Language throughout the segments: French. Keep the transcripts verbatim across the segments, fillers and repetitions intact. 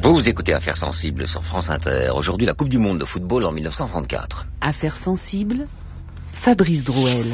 Vous écoutez Affaires sensibles sur France Inter. Aujourd'hui, la Coupe du Monde de football en mille neuf cent trente-quatre. Affaires sensibles, Fabrice Drouel.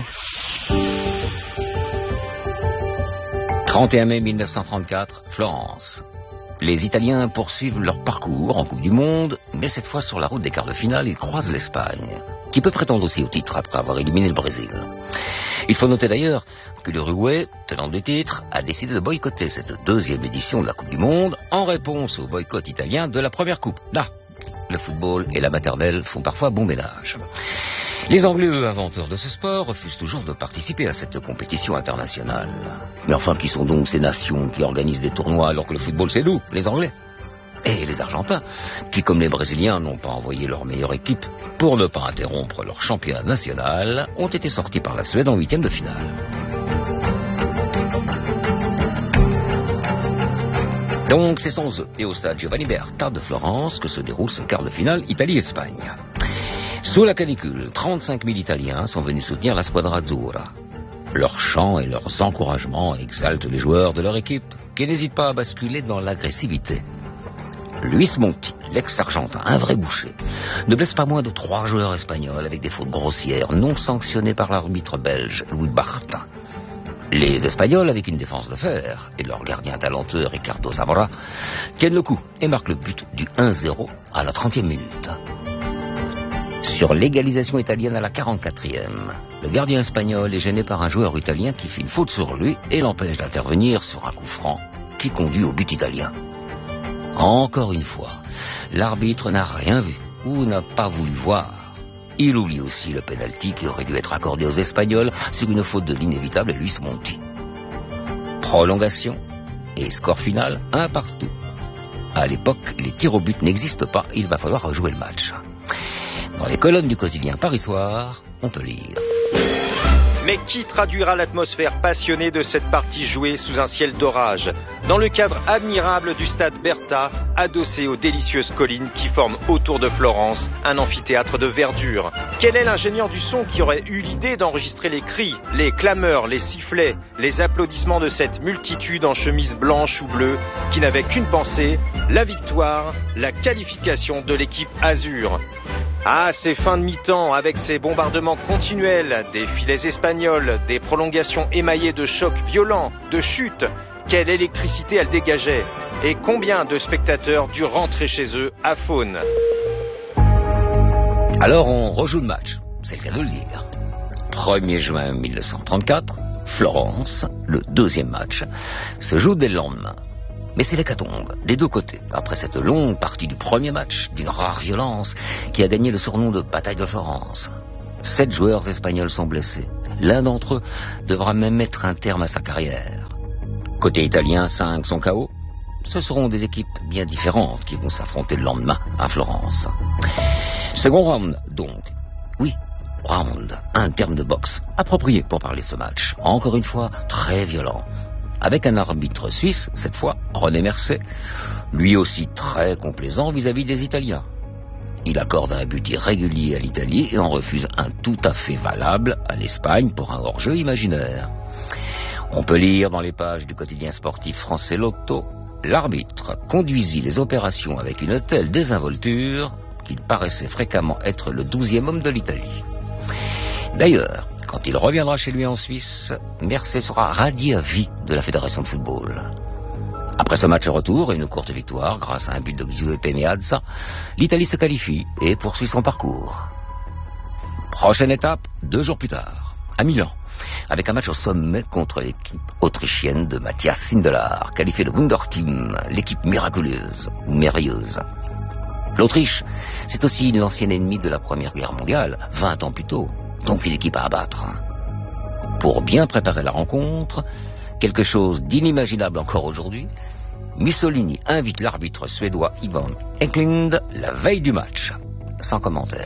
trente et un mai mille neuf cent trente-quatre, Florence. Les Italiens poursuivent leur parcours en Coupe du Monde, mais cette fois sur la route des quarts de finale, ils croisent l'Espagne, qui peut prétendre aussi au titre après avoir éliminé le Brésil. Il faut noter d'ailleurs que l'Uruguay, tenant du titre, a décidé de boycotter cette deuxième édition de la Coupe du Monde en réponse au boycott italien de la première Coupe. Là, le football et la maternelle font parfois bon ménage. Les Anglais, eux, inventeurs de ce sport, refusent toujours de participer à cette compétition internationale. Mais enfin, qui sont donc ces nations qui organisent des tournois alors que le football, c'est nous, les Anglais? Et les Argentins, qui, comme les Brésiliens, n'ont pas envoyé leur meilleure équipe pour ne pas interrompre leur championnat national, ont été sortis par la Suède en huitième de finale. Donc, c'est sans eux et au stade Giovanni Berta de Florence que se déroule ce quart de finale Italie-Espagne. Sous la canicule, trente-cinq mille Italiens sont venus soutenir la Squadra Azzurra. Leurs chants et leurs encouragements exaltent les joueurs de leur équipe, qui n'hésitent pas à basculer dans l'agressivité. Luis Monti, l'ex-argentin, un vrai boucher, ne blesse pas moins de trois joueurs espagnols avec des fautes grossières non sanctionnées par l'arbitre belge Louis Barta. Les Espagnols, avec une défense de fer, et leur gardien talentueux Ricardo Zamora, tiennent le coup et marquent le but du un zéro à la trentième minute. Sur l'égalisation italienne à la quarante-quatrième, le gardien espagnol est gêné par un joueur italien qui fait une faute sur lui et l'empêche d'intervenir sur un coup franc qui conduit au but italien. Encore une fois, l'arbitre n'a rien vu ou n'a pas voulu voir. Il oublie aussi le pénalty qui aurait dû être accordé aux Espagnols sur une faute de l'inévitable Luis Monti. Prolongation et score final, un partout. À l'époque, les tirs au but n'existent pas, il va falloir rejouer le match. Dans les colonnes du quotidien Paris Soir, on peut lire. Mais qui traduira l'atmosphère passionnée de cette partie jouée sous un ciel d'orage, dans le cadre admirable du stade Berta, adossé aux délicieuses collines qui forment autour de Florence un amphithéâtre de verdure? Quel est l'ingénieur du son qui aurait eu l'idée d'enregistrer les cris, les clameurs, les sifflets, les applaudissements de cette multitude en chemise blanche ou bleue qui n'avait qu'une pensée, la victoire, la qualification de l'équipe Azur? Ah, ces fins de mi-temps, avec ces bombardements continuels, des filets espagnols, des prolongations émaillées de chocs violents, de chutes, quelle électricité elle dégageait, et combien de spectateurs durent rentrer chez eux à faune. Alors on rejoue le match, c'est le cas de le dire. premier juin mille neuf cent trente-quatre, Florence, le deuxième match, se joue dès le lendemain. Mais c'est l'hécatombe, des deux côtés, après cette longue partie du premier match, d'une rare violence, qui a gagné le surnom de bataille de Florence. Sept joueurs espagnols sont blessés. L'un d'entre eux devra même mettre un terme à sa carrière. Côté italien, cinq sont K O. Ce seront des équipes bien différentes qui vont s'affronter le lendemain à Florence. Second round, donc. Oui, round, un terme de boxe, approprié pour parler de ce match. Encore une fois, très violent. Avec un arbitre suisse, cette fois, René Mercé, lui aussi très complaisant vis-à-vis des Italiens. Il accorde un but irrégulier à l'Italie et en refuse un tout à fait valable à l'Espagne pour un hors-jeu imaginaire. On peut lire dans les pages du quotidien sportif français L'Auto, l'arbitre conduisit les opérations avec une telle désinvolture qu'il paraissait fréquemment être le douzième homme de l'Italie. D'ailleurs, quand il reviendra chez lui en Suisse, Mercé sera radié à vie de la Fédération de football. Après ce match retour et une courte victoire grâce à un but de Giuseppe Meazza, l'Italie se qualifie et poursuit son parcours. Prochaine étape, deux jours plus tard, à Milan, avec un match au sommet contre l'équipe autrichienne de Matthias Sindelar, qualifiée de Wunderteam, l'équipe miraculeuse ou merveilleuse. L'Autriche, c'est aussi l'ancienne ennemie de la Première Guerre mondiale, vingt ans plus tôt. Donc une équipe à abattre. Pour bien préparer la rencontre, quelque chose d'inimaginable encore aujourd'hui, Mussolini invite l'arbitre suédois Ivan Eklund la veille du match. Sans commentaire.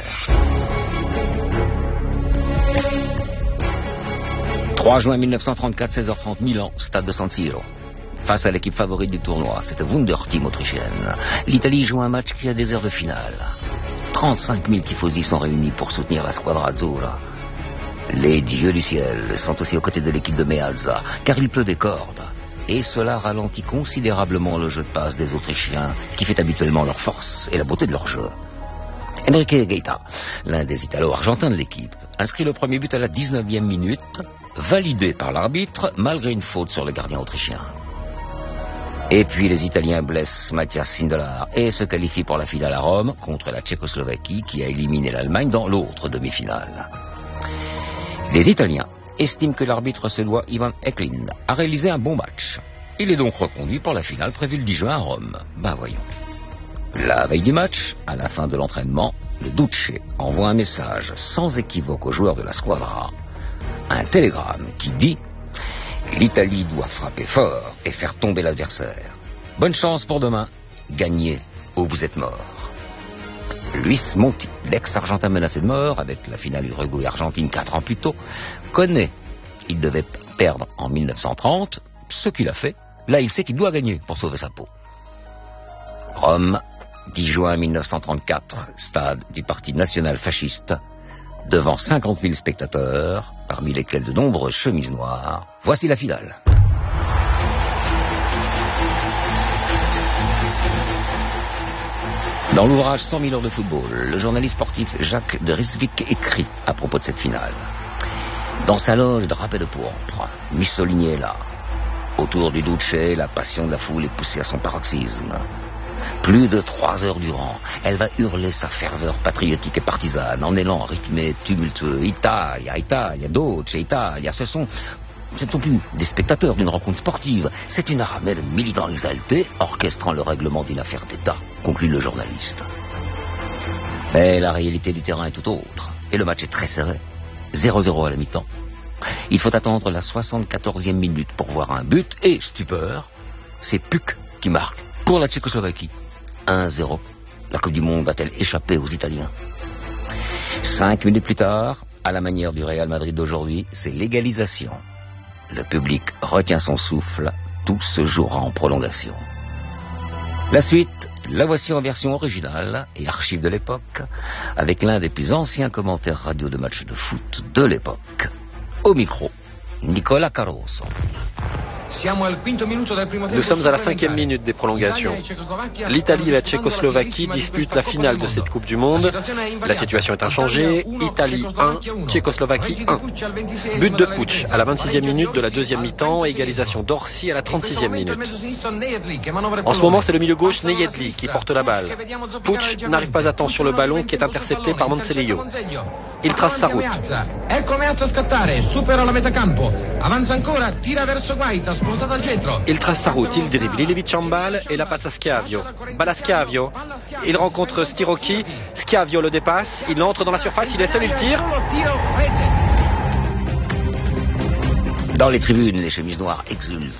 trois juin mille neuf cent trente-quatre, seize heures trente, Milan, stade de San Siro. Face à l'équipe favorite du tournoi, cette Wunderteam autrichienne, l'Italie joue un match qui a des airs de finale. trente-cinq mille tifosi sont réunis pour soutenir la Squadra Azzurra. Les dieux du ciel sont aussi aux côtés de l'équipe de Meazza, car il pleut des cordes. et cela ralentit considérablement le jeu de passe des Autrichiens, qui fait habituellement leur force et la beauté de leur jeu. Enrique Guaita, l'un des Italo-Argentins de l'équipe, inscrit le premier but à la dix-neuvième minute, validé par l'arbitre malgré une faute sur le gardien autrichien. Et puis les Italiens blessent Matthias Sindelar et se qualifient pour la finale à Rome contre la Tchécoslovaquie qui a éliminé l'Allemagne dans l'autre demi-finale. Les Italiens estiment que l'arbitre suédois Ivan Eklund a réalisé un bon match. Il est donc reconduit pour la finale prévue le dix juin à Rome. Ben voyons. La veille du match, à la fin de l'entraînement, le Duce envoie un message sans équivoque aux joueurs de la squadra. Un télégramme qui dit « L'Italie doit frapper fort et faire tomber l'adversaire. Bonne chance pour demain. Gagnez ou vous êtes mort. » Luis Monti, l'ex-Argentin menacé de mort avec la finale Uruguay-Argentine quatre ans plus tôt, connaît qu'il devait perdre en mille neuf cent trente, ce qu'il a fait. Là, il sait qu'il doit gagner pour sauver sa peau. Rome, dix juin mille neuf cent trente-quatre, stade du Parti national fasciste, devant cinquante mille spectateurs, parmi lesquels de nombreuses chemises noires. Voici la finale. Dans l'ouvrage cent mille heures de football, le journaliste sportif Jacques de Rijswijk écrit à propos de cette finale. Dans sa loge drapée de pourpre, Mussolini est là. Autour du Duce, la passion de la foule est poussée à son paroxysme. Plus de trois heures durant, elle va hurler sa ferveur patriotique et partisane en élan rythmé, tumultueux. Italia, Italia, Dolce, Italia. Ce sont, ce ne sont plus des spectateurs d'une rencontre sportive. C'est une armée de militants exaltés orchestrant le règlement d'une affaire d'État, conclut le journaliste. Mais la réalité du terrain est tout autre. Et le match est très serré. zéro zéro à la mi-temps. Il faut attendre la soixante-quatorzième minute pour voir un but et, stupeur, c'est Puck qui marque. Pour la Tchécoslovaquie, un zéro. La Coupe du Monde va-t-elle échapper aux Italiens? Cinq minutes plus tard, à la manière du Real Madrid d'aujourd'hui, c'est l'égalisation. Le public retient son souffle, tout se jouera en prolongation. La suite, la voici en version originale et archive de l'époque, avec l'un des plus anciens commentaires radio de matchs de foot de l'époque. Au micro, Nicola Caruso. Nous sommes à la cinquième minute des prolongations. L'Italie et la Tchécoslovaquie disputent la finale de cette Coupe du Monde. La situation est inchangée. Italie un, Tchécoslovaquie un. But de Pucci à la vingt-sixième minute de la deuxième mi-temps et égalisation d'Orsi à la trente-sixième minute. En ce moment, c'est le milieu gauche Nejedly qui porte la balle. Pucci n'arrive pas à temps sur le ballon qui est intercepté par Manzellio. Il trace sa route. Il trace sa route, il dribble, il évite Chambal et la passe à Schiavio. Balle à Schiavio. Il rencontre Stirocchi. Schiavio le dépasse. Il entre dans la surface, il est seul, il tire. Dans les tribunes, les chemises noires exultent.